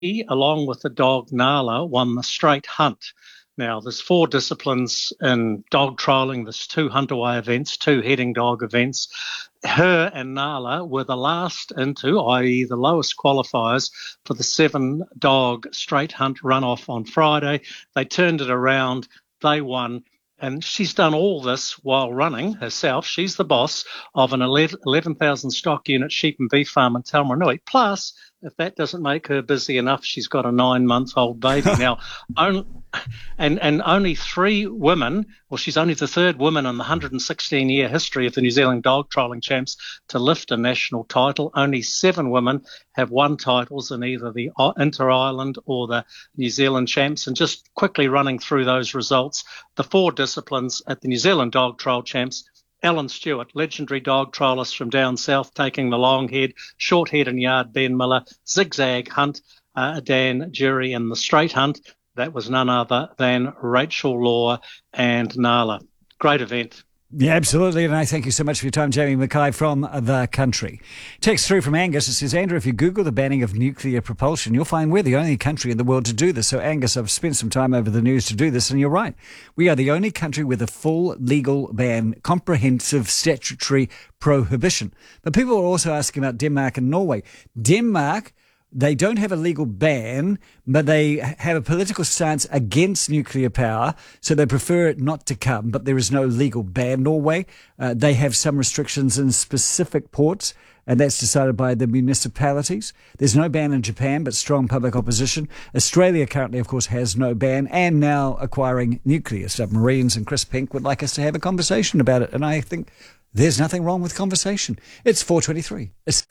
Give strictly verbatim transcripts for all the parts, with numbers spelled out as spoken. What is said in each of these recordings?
he, along with the dog Nala, won the straight hunt. Now, there's four disciplines in dog trialling. There's two hunt-away events, two heading dog events. Her and Nala were the last into, that is the lowest qualifiers for the seven-dog straight hunt runoff on Friday. They turned it around. They won. And she's done all this while running herself. She's the boss of an eleven thousand stock unit sheep and beef farm in Taumarunui. Plus, if that doesn't make her busy enough, she's got a nine-month-old baby. Now, only, and, and only three women, well, she's only the third woman in the one hundred sixteen-year history of the New Zealand Dog Trialling Champs to lift a national title. Only seven women have won titles in either the Inter-Island or the New Zealand Champs. And just quickly running through those results, the four disciplines at the New Zealand Dog Trial Champs: Alan Stewart, legendary dog trialist from down south, taking the long head, short head and yard Ben Miller, zigzag hunt, uh, Dan Jury in the straight hunt. That was none other than Rachel Law and Nala. Great event. Yeah, absolutely. And I thank you so much for your time, Jamie Mackay from The Country. Text through from Angus. It says, Andrew, if you Google the banning of nuclear propulsion, you'll find we're the only country in the world to do this. So, Angus, I've spent some time over the news to do this, and you're right. We are the only country with a full legal ban, comprehensive statutory prohibition. But people are also asking about Denmark and Norway. Denmark, they don't have a legal ban, but they have a political stance against nuclear power, so they prefer it not to come, but there is no legal ban. Norway, uh, they have some restrictions in specific ports, and that's decided by the municipalities. There's no ban in Japan, but strong public opposition. Australia currently, of course, has no ban, and now acquiring nuclear submarines, and Chris Pink would like us to have a conversation about it, and I think there's nothing wrong with conversation. It's four twenty-three. It's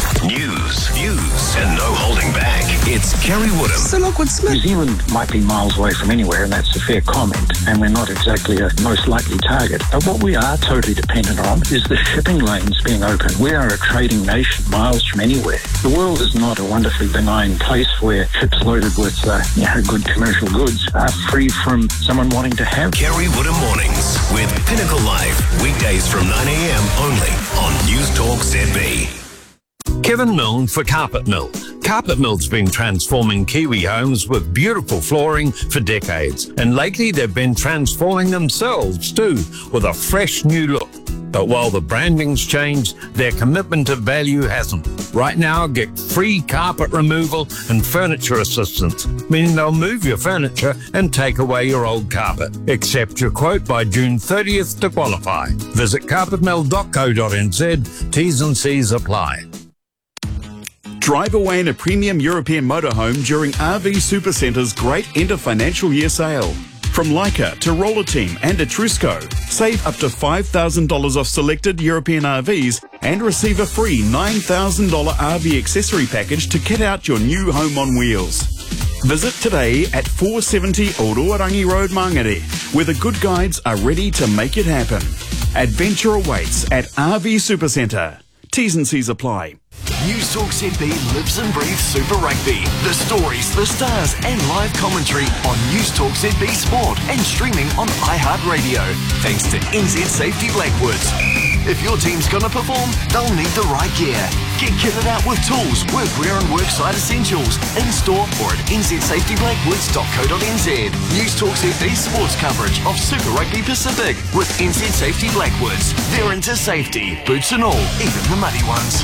News, views, and no holding back. It's Kerry Woodham. Sir Lockwood Smith. New Zealand might be miles away from anywhere, and that's a fair comment, and we're not exactly a most likely target. But what we are totally dependent on is the shipping lanes being open. We are a trading nation, miles from anywhere. The world is not a wonderfully benign place where ships loaded with uh, you know, good commercial goods are free from someone wanting to have. Kerry Woodham Mornings with Pinnacle Life. Weekdays from nine a.m. only on News Talk Z B. Kevin Milne for Carpet Mill. Carpet Mill's been transforming Kiwi homes with beautiful flooring for decades, and lately they've been transforming themselves too with a fresh new look. But while the branding's changed, their commitment to value hasn't. Right now, get free carpet removal and furniture assistance, meaning they'll move your furniture and take away your old carpet. Accept your quote by June thirtieth to qualify. Visit carpet mill dot co dot n z. T's and C's apply. Drive away in a premium European motorhome during R V Supercenter's great end of financial year sale. From Leica to Roller Team and Etrusco, save up to five thousand dollars off selected European R Vs and receive a free nine thousand dollars R V accessory package to kit out your new home on wheels. Visit today at four seventy Oroarangi Road, Mangere, where the good guides are ready to make it happen. Adventure awaits at R V Supercentre. T's and C's apply. News Talk Z B lives and breathes Super Rugby. The stories, the stars, and live commentary on News Talk Z B Sport and streaming on iHeartRadio. Thanks to N Z Safety Blackwoods. If your team's gonna perform, they'll need the right gear. Get kitted out with tools, workwear and worksite essentials in store or at n z safety blackwoods dot co dot n z. News Talk Z B sports coverage of Super Rugby Pacific with N Z Safety Blackwoods. They're into safety, boots and all, even the muddy ones.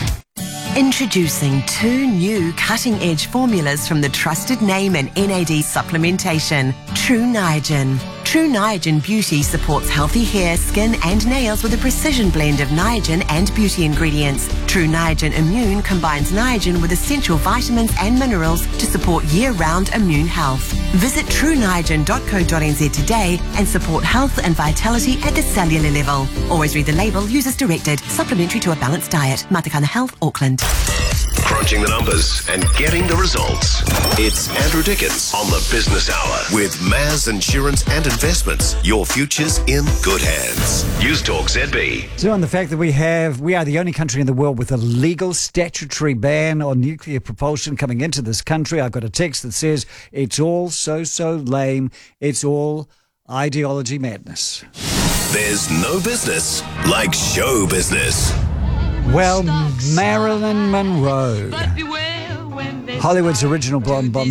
Introducing two new cutting-edge formulas from the trusted name in N A D supplementation, True Niagen. True Niagen Beauty supports healthy hair, skin and nails with a precision blend of Niagen and beauty ingredients. True Niagen Immune combines Niagen with essential vitamins and minerals to support year-round immune health. Visit true niagen dot co dot n z today and support health and vitality at the cellular level. Always read the label, use as directed. Supplementary to a balanced diet. Matakana Health, Auckland. Crunching the numbers and getting the results. It's Andrew Dickens on the Business Hour with Maz Insurance and Investments. Your future's in good hands. News Talk Z B. So on the fact that we have, we are the only country in the world with a legal statutory ban on nuclear propulsion coming into this country. I've got a text that says it's all so, so lame. It's all ideology madness. There's no business like show business. Well, Marilyn Monroe. Hollywood's original blonde bomb